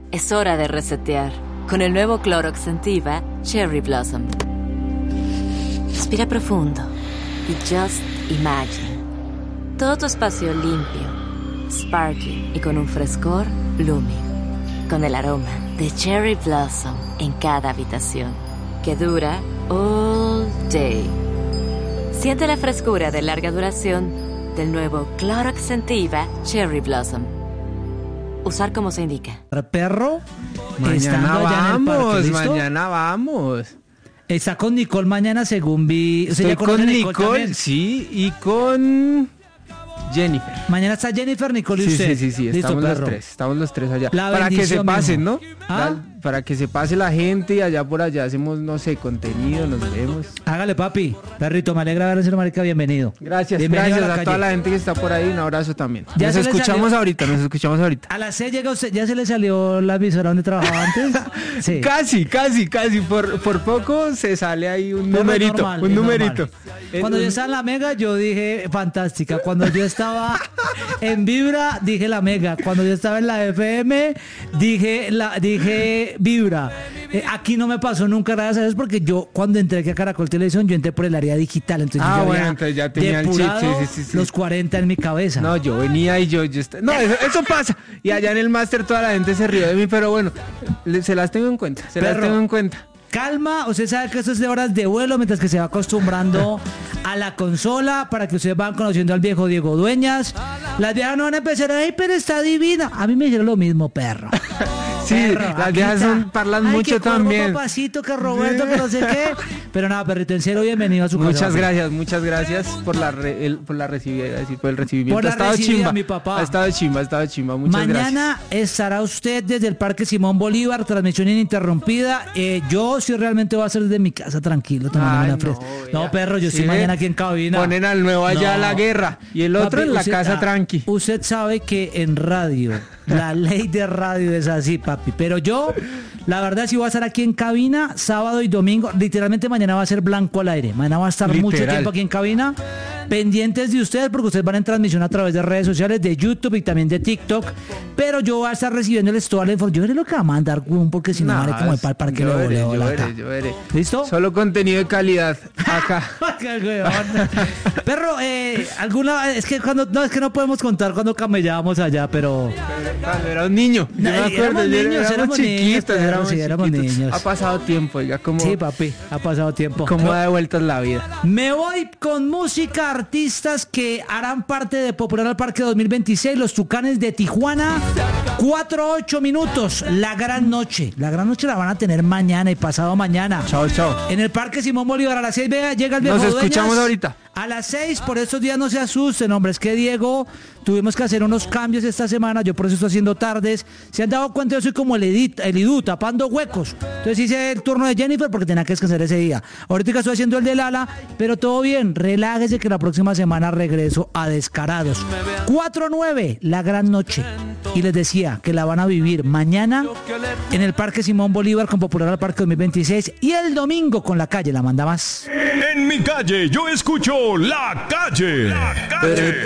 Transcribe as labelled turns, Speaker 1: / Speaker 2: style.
Speaker 1: Es hora de resetear con el nuevo Clorox Scentiva Cherry Blossom. Respira profundo y just imagine. Todo tu espacio limpio, sparkly y con un frescor blooming. Con el aroma de Cherry Blossom en cada habitación, que dura all day. Siente la frescura de larga duración del nuevo Clorox Scentiva Cherry Blossom. Usar como se indica.
Speaker 2: Perro,
Speaker 3: mañana vamos,
Speaker 2: ¿listo?
Speaker 3: mañana vamos.
Speaker 2: Está con Nicole mañana, según vi.
Speaker 3: Estoy con Nicole, sí, y con Jennifer.
Speaker 2: Mañana está Jennifer, Nicole y usted.
Speaker 3: Sí,
Speaker 2: ¿Listo,
Speaker 3: estamos los tres allá.
Speaker 2: La
Speaker 3: para que se pasen, ¿no?
Speaker 2: ¿Ah?
Speaker 3: Para que se pase la gente y allá por allá hacemos, no sé, contenido, nos vemos.
Speaker 2: Hágale, papi. Perrito, me alegra verlo, señor marica, bienvenido.
Speaker 3: Gracias,
Speaker 2: bienvenido
Speaker 3: gracias a toda la gente que está por ahí, un abrazo también.
Speaker 2: Ya
Speaker 3: Nos escuchamos ahorita.
Speaker 2: A las 6 llega usted, ¿ya se le salió la visora donde trabajaba antes?
Speaker 3: Sí. Casi, por poco se sale ahí un
Speaker 2: Pero
Speaker 3: numerito,
Speaker 2: normal,
Speaker 3: un numerito.
Speaker 2: Normal. Cuando yo estaba en la Mega, yo dije fantástica. Cuando yo estaba en Vibra, dije la Mega. Cuando yo estaba en la FM, dije Vibra. Aquí no me pasó nunca, gracias a Dios, porque yo cuando entré aquí a Caracol Televisión, yo entré por el área digital. Entonces
Speaker 3: entonces ya tenía el chip, sí.
Speaker 2: Los 40 en mi cabeza.
Speaker 3: No, yo venía y yo no, eso pasa. Y allá en el máster toda la gente se rió de mí, pero bueno, se las tengo en cuenta,
Speaker 2: Calma, usted sabe que esto es de horas de vuelo, mientras que se va acostumbrando a la consola, para que ustedes van conociendo al viejo Diego Dueñas. Las viejas no van a empezar, ay, pero está divina. A mí me dijeron lo mismo, perro.
Speaker 3: Sí,
Speaker 2: perro,
Speaker 3: las viejas parlan mucho
Speaker 2: que
Speaker 3: también.
Speaker 2: Papacito, que Roberto, que no sé qué. Pero nada, perrito, en serio, bienvenido a su casa.
Speaker 3: Muchas gracias por el recibimiento.
Speaker 2: Por la recibida, mi papá.
Speaker 3: Ha estado chimba, muchas gracias.
Speaker 2: Mañana estará usted desde el Parque Simón Bolívar, transmisión ininterrumpida. Yo sí realmente voy a ser desde mi casa, tranquilo, tomando una fresca. No, perro, yo estoy mañana aquí en cabina.
Speaker 3: Ponen al nuevo allá a la guerra y el otro
Speaker 2: papi,
Speaker 3: en la casa tranqui.
Speaker 2: Usted sabe que en radio, la ley de radio es así, papi. Pero yo, la verdad, sí voy a estar aquí en cabina sábado y domingo. Literalmente mañana va a ser blanco al aire. Mañana va a estar mucho tiempo aquí en cabina. Pendientes de ustedes, porque ustedes van en transmisión a través de redes sociales, de YouTube y también de TikTok. Pero yo voy a estar recibiéndoles toda la información. Yo veré lo que va a mandar, porque si no, haré como el parque
Speaker 3: yo veré.
Speaker 2: ¿Listo?
Speaker 3: Solo contenido de calidad acá.
Speaker 2: Perro, es que no podemos contar cuando camellábamos allá, pero
Speaker 3: cuando era un niño. Yo me acuerdo, éramos
Speaker 2: niños.
Speaker 3: Ha pasado tiempo, oiga, como.
Speaker 2: Sí, papi, ha pasado tiempo.
Speaker 3: Cómo da de vueltas la vida.
Speaker 2: Me voy con música, artistas que harán parte de Popular al Parque 2026, los Tucanes de Tijuana. 4-8 minutos, la gran noche. La gran noche la van a tener mañana y pasado mañana.
Speaker 3: Chao.
Speaker 2: En el Parque Simón Bolívar a las 6 llega el viejo
Speaker 3: Nos escuchamos
Speaker 2: Dueñas.
Speaker 3: ahorita.
Speaker 2: A las 6, por estos días no se asusten, hombre, es que Diego, tuvimos que hacer unos cambios esta semana, yo por eso estoy haciendo tardes. Se han dado cuenta, yo soy como el Idú, tapando huecos. Entonces hice el turno de Jennifer porque tenía que descansar ese día. Ahorita estoy haciendo el de Lala, pero todo bien, relájese que la próxima semana regreso a Descarados. 4-9, la gran noche. Y les decía que la van a vivir mañana en el Parque Simón Bolívar con Popular al Parque 2026 y el domingo con La Calle, la manda más.
Speaker 4: En mi calle yo escucho La Calle.